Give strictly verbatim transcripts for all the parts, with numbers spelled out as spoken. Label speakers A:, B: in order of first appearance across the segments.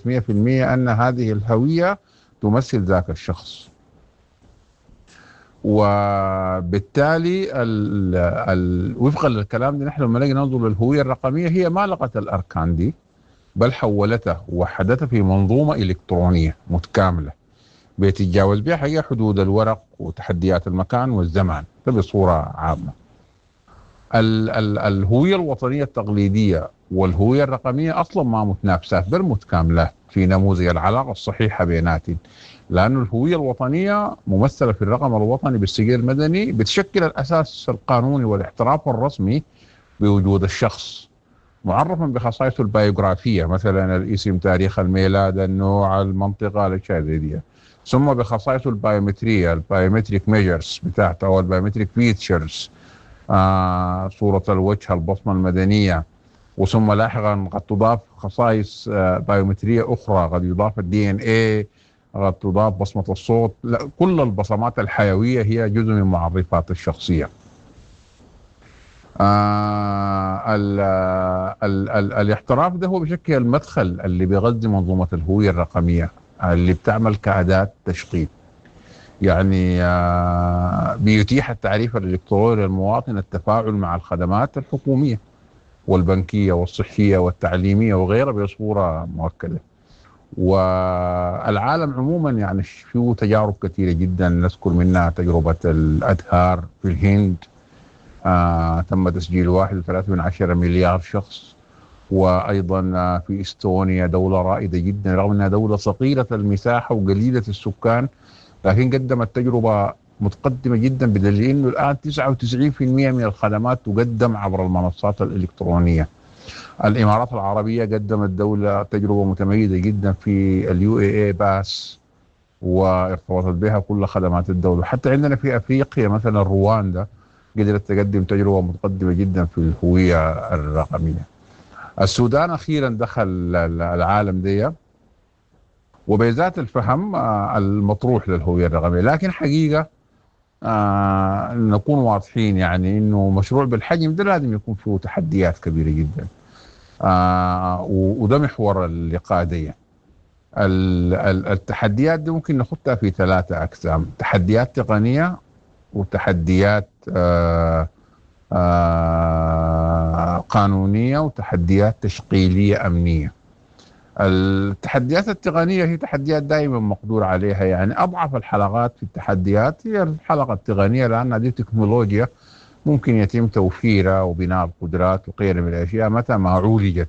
A: أثبتت مئة بالمئة أن هذه الهوية تمثل ذاك الشخص. وبالتالي ال ال وفقا للكلام ده، نحن لما نجي ننظر للهوية الرقمية، هي ما لغت الأركان دي، بل حولتها ووحدتها في منظومة إلكترونية متكاملة بيتجاوز بها حقيقة حدود الورق وتحديات المكان والزمان. ده بصورة عامة. ال ال الهوية الوطنية التقليدية والهوية الرقمية أصلا ما متنافسات بل متكاملات في نموذج العلاقة الصحيحة بيناتهم، لأن الهوية الوطنية ممثلة في الرقم الوطني بالسجل المدني بتشكل الأساس القانوني والاعتراف الرسمي بوجود الشخص، معرفا بخصائصه البيوغرافية، مثلا الاسم، تاريخ الميلاد، النوع، المنطقة، الأشياء دي، ثم بخصائصه البايومترية، البايومتريك ميجرز بتاعته أو البايومتريك فيتشرز، آه صورة الوجه، البصمة المدنية، وثم لاحقا قد تضاف خصائص آه بايومترية أخرى، قد يضاف الدي ان اي، قد تضاف بصمة الصوت. لا، كل البصمات الحيوية هي جزء من معرفات الشخصية. آه ال ال ال الاحتراف ده هو بشكل المدخل اللي بيغذي منظومة الهوية الرقمية اللي بتعمل كأداة تشغيل. يعني آه بيتيح التعريف الإلكتروني للمواطن التفاعل مع الخدمات الحكومية والبنكية والصحية والتعليمية وغيرها بصورة مؤكدة. والعالم عموما يعني فيه تجارب كثيرة جدا، نذكر منها تجربة الأدهار في الهند، آه تم تسجيل واحد وثلاثة من عشرة مليار شخص. وأيضا آه في إستونيا، دولة رائدة جدا رغم أنها دولة صغيرة المساحة وقليلة السكان، لكن قدمت تجربة متقدمة جدا، بدليل أنه الآن تسعة وتسعين بالمئة من الخدمات تقدم عبر المنصات الإلكترونية. الإمارات العربية قدمت دولة تجربة متميزة جدا في اليو اي اي باس، وارتبطت بها كل خدمات الدولة. حتى عندنا في أفريقيا مثلا رواندا قدرت تقدم تجربة متقدمة جدا في الهوية الرقمية. السودان أخيرا دخل العالم دي وبذات الفهم المطروح للهوية الرقمية، لكن حقيقة آه نكون واضحين، يعني انه مشروع بالحجم ده لازم يكون فيه تحديات كبيرة جدا. آه وده محور اللقاء دي. التحديات دي ممكن نخطها في ثلاثة أقسام: تحديات تقنية، وتحديات آه آه قانونية، وتحديات تشغيلية أمنية. التحديات التقنية هي تحديات دائما مقدور عليها، يعني أضعف الحلقات في التحديات هي الحلقة التقنية، لأن دي تكنولوجيا ممكن يتم توفيرها وبناء القدرات وغيرها من الأشياء متى ما عولجت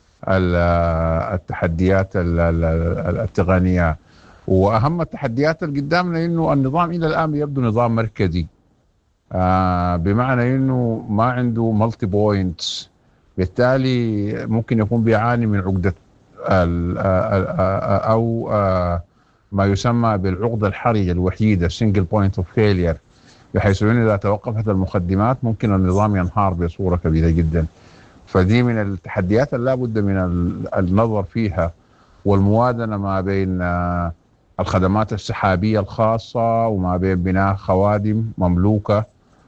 A: التحديات التقنية. وأهم التحديات اللي قدامنا إنه النظام إلى الآن يبدو نظام مركزي، آه بمعنى إنه ما عنده مالتي بوينتس، بالتالي ممكن يكون بيعاني من عقدة أو ما يسمى بالعقدة الحرجة الوحيدة single point of failure، بحيث أن إذا توقفت المخدمات ممكن النظام ينهار بصورة كبيرة جدا. فدي من التحديات اللي لابد من النظر فيها، والموازنة ما بين الخدمات السحابية الخاصة وما بين بناء خوادم مملوكة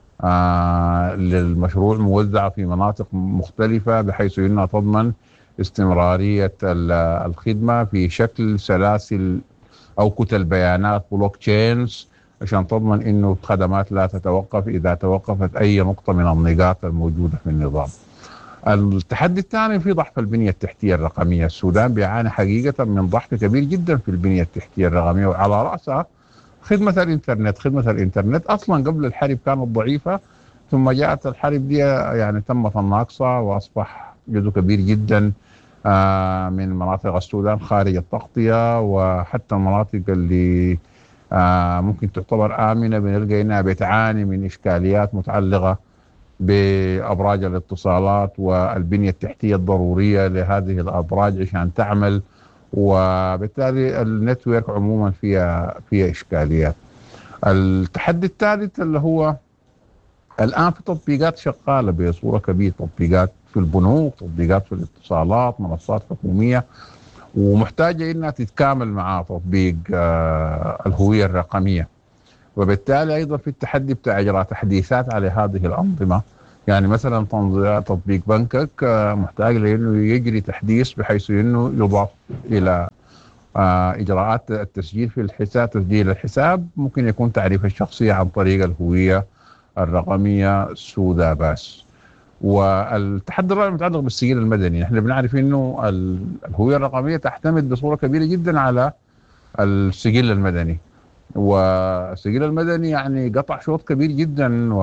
A: للمشروع موزعة في مناطق مختلفة، بحيث أنها تضمن استمرارية الخدمة في شكل سلاسل أو كتل بيانات بلوك تشينز، عشان تضمن إنه الخدمات لا تتوقف إذا توقفت أي نقطة من النقاط الموجودة في النظام. التحدي الثاني في ضعف البنية التحتية الرقمية. السودان بيعاني حقيقة من ضعف كبير جدا في البنية التحتية الرقمية، وعلى رأسها خدمة الإنترنت. خدمة الإنترنت أصلا قبل الحرب كانت ضعيفة، ثم جاءت الحرب دي يعني تمت الناقصة، وأصبح جزء كبير جدا آه من مناطق السودان خارج التغطية، وحتى المناطق اللي آه ممكن تعتبر آمنة بنلقى إنها بتعاني من إشكاليات متعلقة بأبراج الاتصالات والبنية التحتية الضرورية لهذه الأبراج عشان تعمل، وبالتالي النتورك عموما فيها فيها إشكاليات. التحدي الثالث اللي هو الآن في تطبيقات شغالة بصورة كبيرة، تطبيقات في البنوك، تطبيقات في الاتصالات، منصات حكومية، ومحتاجة إنها تتكامل مع تطبيق آه الهوية الرقمية. وبالتالي أيضا في التحدي بتاع إجراء تحديثات على هذه الأنظمة يعني مثلا تطبيق بنكك محتاج لانه يجري تحديث بحيث انه يضاف الى اجراءات التسجيل في الحساب. تسجيل الحساب ممكن يكون تعريف الشخصيه عن طريق الهويه الرقميه سودا باس. والتحدي الرابع متعلق بالسجل المدني. نحن بنعرف انه الهويه الرقميه تعتمد بصوره كبيره جدا على السجل المدني، والسجل المدني يعني قطع شوط كبير جدا،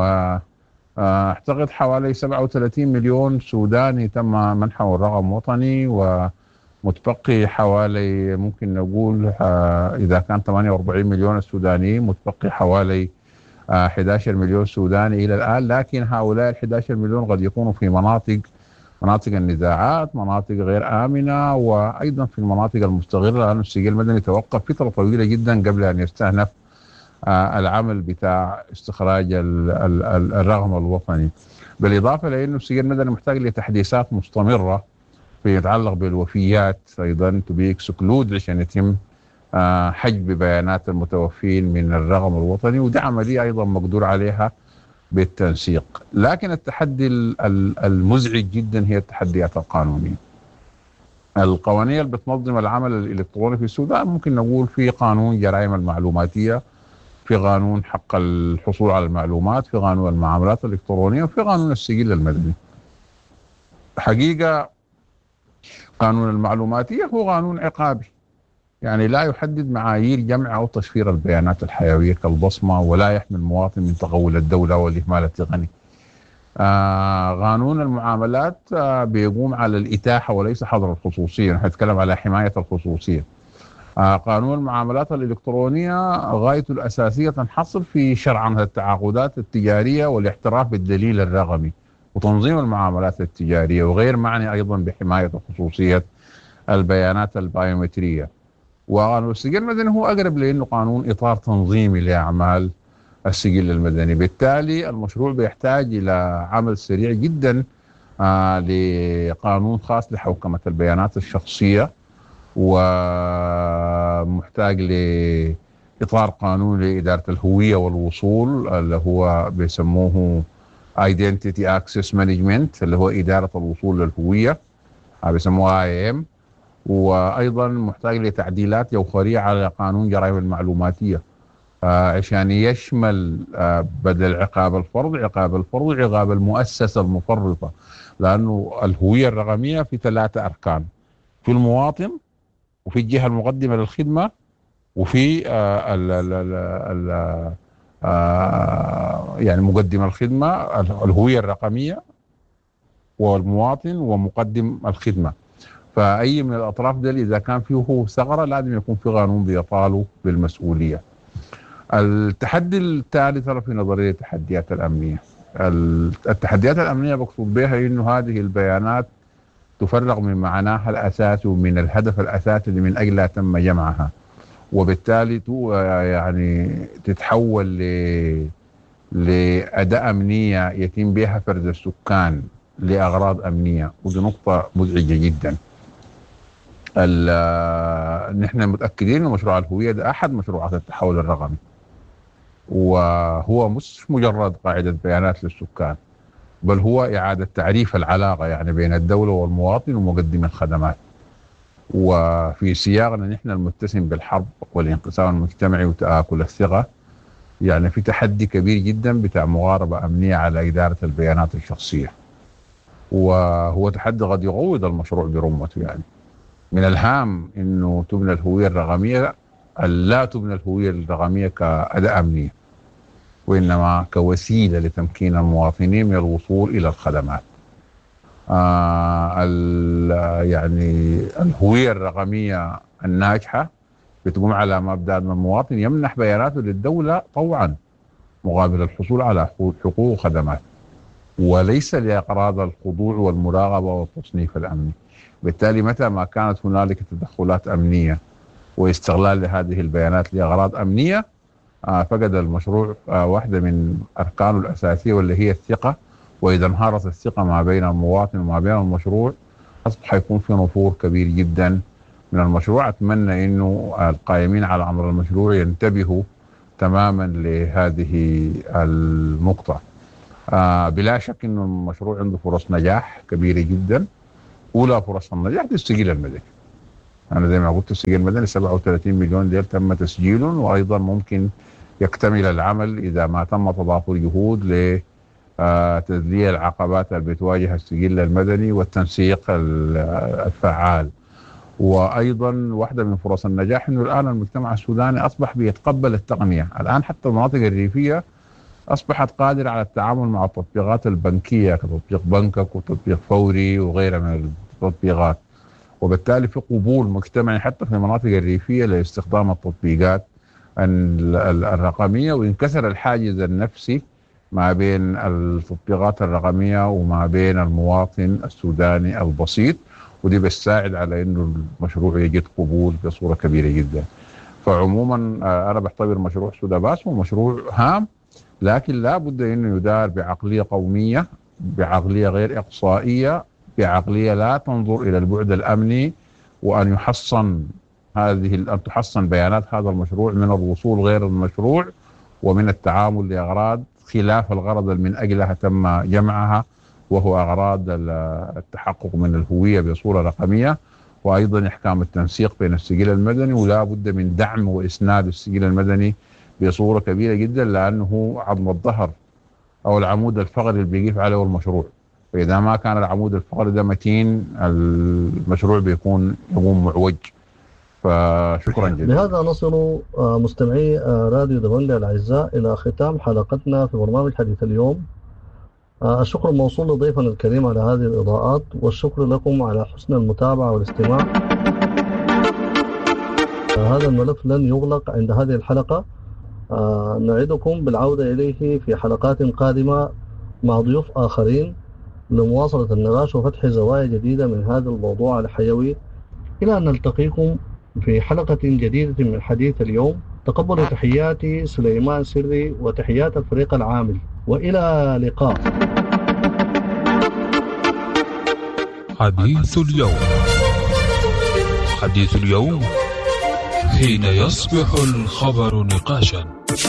A: واعتقد حوالي سبعة وثلاثين مليون سوداني تم منحه الرقم وطني، ومتبقي حوالي ممكن نقول اذا كان ثمانية وأربعين مليون السودانيين، متبقي حوالي أحد عشر مليون سوداني الى الان. لكن هؤلاء ال أحد عشر مليون قد يكونوا في مناطق مناطق النزاعات، مناطق غير آمنة، وأيضا في المناطق المستغرة، لأن السجل المدني توقف فترة طويلة جدا قبل أن يستأنف آه العمل بتاع استخراج ال ال ال الرقم الوطني. بالإضافة لأنه السجل المدني محتاج لتحديثات مستمرة في يتعلق بالوفيات أيضا تبي اكسكلود عشان يتم آه حجب بيانات المتوفين من الرقم الوطني، ودي عملية أيضا مقدور عليها بالتنسيق. لكن التحدي المزعج جدا هي التحديات القانونية. القوانين اللي بتنظم العمل الإلكتروني في السودان ممكن نقول في قانون جرائم المعلوماتية، في قانون حق الحصول على المعلومات، في قانون المعاملات الإلكترونية، وفي قانون السجل المدني. حقيقة قانون المعلوماتية هو قانون عقابي، يعني لا يحدد معايير جمع أو تشفير البيانات الحيوية كالبصمة، ولا يحمي المواطن من تغول الدولة والإهمال التقني. آه قانون المعاملات آه بيقوم على الإتاحة وليس حظر الخصوصية، نحن نتكلم على حماية الخصوصية. آه قانون المعاملات الإلكترونية غايته الأساسية تنحصر في شرع التعاقدات التجارية والاحتراف بالدليل الرقمي وتنظيم المعاملات التجارية، وغير معني أيضا بحماية خصوصية البيانات البايومترية. وقانون السجل المدني هو أقرب لأنه قانون إطار تنظيمي لأعمال السجل المدني. بالتالي المشروع بيحتاج إلى عمل سريع جدا آه لقانون خاص لحوكمة البيانات الشخصية، ومحتاج لإطار قانون لإدارة الهوية والوصول اللي هو بيسموه Identity Access Management، اللي هو إدارة الوصول للهوية بيسموها آي إم. وأيضا محتاج لتعديلات جوهرية على قانون جرائم المعلوماتية آه عشان يشمل آه بدل عقاب الفرد عقاب الفرد عقاب المؤسسة المفرطة، لأنه الهوية الرقمية في ثلاثة أركان: في المواطن، وفي الجهة المقدمة للخدمة، وفي آه ال ال ال ال آه يعني مقدم الخدمة. الهوية الرقمية والمواطن ومقدم الخدمة، فأي من الأطراف دي إذا كان فيه ثغرة لازم يكون في قانون بيطاله بالمسؤولية. التحدي الثالث في نظرية التحديات الأمنية. التحديات الأمنية بقصد بها إنه هذه البيانات تفرغ من معناها الأساسي ومن الهدف الأساسي اللي من أجلها تم جمعها، وبالتالي يعني تتحول ل لأداة أمنية يتم بها فرز السكان لأغراض أمنية، ودي نقطة مزعجة جدا. نحن متأكدين أن مشروع الهوية ده أحد مشروعات التحول الرقمي، وهو مش مجرد قاعدة بيانات للسكان، بل هو إعادة تعريف العلاقة يعني بين الدولة والمواطن ومقدم الخدمات. وفي سياقنا نحن المتسم بالحرب والانقسام المجتمعي وتآكل الثقة، يعني في تحدي كبير جدا بتاع مغاربة أمنية على إدارة البيانات الشخصية، وهو تحدي قد يغوض المشروع برمته. يعني من الهام انه تبنى الهويه الرقميه، لا تبنى الهويه الرقميه كأداة امنيه، وانما كوسيله لتمكين المواطنين من الوصول الى الخدمات. آه يعني الهويه الرقميه الناجحه بتقوم على مبدا ان المواطن يمنح بياناته للدوله طوعا مقابل الحصول على حقوق وخدمات، وليس لاغراض الخضوع والمراقبه والتصنيف الامني. بالتالي متى ما كانت هنالك تدخلات أمنية واستغلال لهذه البيانات لأغراض أمنية آه فقد المشروع آه واحدة من أركانه الأساسية واللي هي الثقة. وإذا انهارت الثقة ما بين المواطن وما بين المشروع أصبح يكون في نفور كبير جدا من المشروع. أتمنى أنه القائمين على أمر المشروع ينتبهوا تماما لهذه النقطة. آه بلا شك انه المشروع عنده فرص نجاح كبيره جدا. اولى فرص النجاح دي السجل المدني. انا زي ما قلت السجل المدني سبعة وثلاثين مليون ديل تم تسجيلهم، وايضا ممكن يكتمل العمل اذا ما تم تضافر جهود ل تذليل العقبات اللي بتواجه السجل المدني والتنسيق الفعال. وايضا واحده من فرص النجاح انه الان المجتمع السوداني اصبح بيتقبل التقنيه. الان حتى المناطق الريفيه اصبحت قادره على التعامل مع التطبيقات البنكيه كتطبيق بنكك وتطبيق فوري وغيرها من التطبيقات، وبالتالي في قبول مجتمعي حتى في المناطق الريفيه لاستخدام التطبيقات الرقميه، وانكسر الحاجز النفسي ما بين التطبيقات الرقميه وما بين المواطن السوداني البسيط، ودي بتساعد على انه المشروع يجد قبول بصوره كبيره جدا. فعموما انا بعتبر مشروع سوداباس هو مشروع هام، لكن لا بد انه يدار بعقليه قوميه، بعقليه غير اقصائيه، بعقليه لا تنظر الى البعد الامني، وان يحصن هذه ان تحصن بيانات هذا المشروع من الوصول غير المشروع ومن التعامل لاغراض خلاف الغرض من اجلها تم جمعها، وهو اغراض التحقق من الهويه بصوره رقميه، وايضا احكام التنسيق بين السجل المدني. ولا بد من دعم واسناد السجل المدني بصوره كبيره جدا، لانه عظم الظهر او العمود الفقري اللي بيقف عليه المشروع. فاذا ما كان العمود الفقري ده متين المشروع بيكون يقوم معوج. فشكرا جدا.
B: بهذا نصل مستمعي راديو دبنجة الاعزاء الى ختام حلقتنا في برنامج حديث اليوم. الشكر موصول لضيفنا الكريم على هذه الإضاءات، والشكر لكم على حسن المتابعة والاستماع. هذا الملف لن يغلق عند هذه الحلقة، نعدكم بالعودة إليه في حلقات قادمة مع ضيوف آخرين لمواصلة النقاش وفتح زوايا جديدة من هذا الموضوع الحيوي. إلى أن نلتقيكم في حلقة جديدة من حديث اليوم. تقبلوا تحياتي سليمان سري وتحيات الفريق العامل، وإلى لقاء.
C: حديث اليوم. حديث اليوم حين يصبح الخبر نقاشا.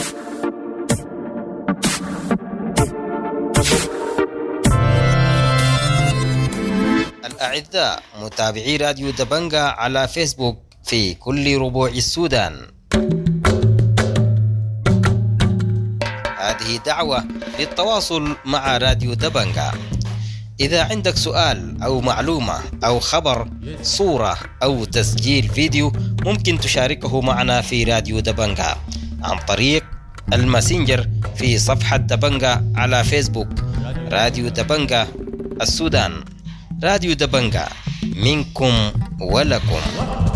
D: الأعزاء متابعي راديو دبنجة على فيسبوك في كل ربوع السودان، هذه دعوة للتواصل مع راديو دبنجة. إذا عندك سؤال أو معلومة أو خبر، صورة أو تسجيل فيديو، ممكن تشاركه معنا في راديو دبنجة عن طريق الماسنجر في صفحة دبنجة على فيسبوك. راديو دبنجة السودان، راديو دبنجة منكم ولكم.